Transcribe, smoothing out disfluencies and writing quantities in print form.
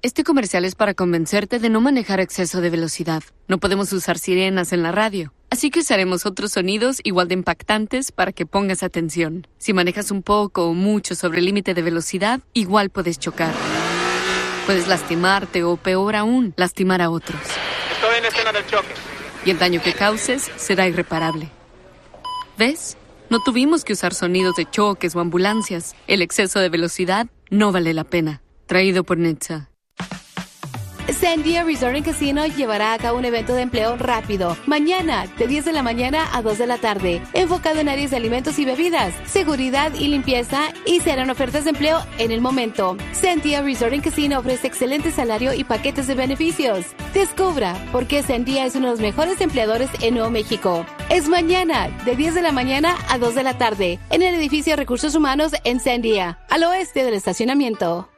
Este comercial es para convencerte de no manejar a exceso de velocidad. No podemos usar sirenas en la radio, así que usaremos otros sonidos igual de impactantes para que pongas atención. Si manejas un poco o mucho sobre el límite de velocidad, igual puedes chocar. Puedes lastimarte o, peor aún, lastimar a otros. Estoy en la escena del choque. Y el daño que causes será irreparable. ¿Ves? No tuvimos que usar sonidos de choques o ambulancias. El exceso de velocidad no vale la pena. Traído por NHTSA. Sandia Resort and Casino llevará a cabo un evento de empleo rápido, mañana, de 10 de la mañana a 2 de la tarde, enfocado en áreas de alimentos y bebidas, seguridad y limpieza, y serán ofertas de empleo en el momento. Sandia Resort and Casino ofrece excelente salario y paquetes de beneficios. Descubra por qué Sandia es uno de los mejores empleadores en Nuevo México. Es mañana, de 10 de la mañana a 2 de la tarde, en el edificio Recursos Humanos en Sandia, al oeste del estacionamiento.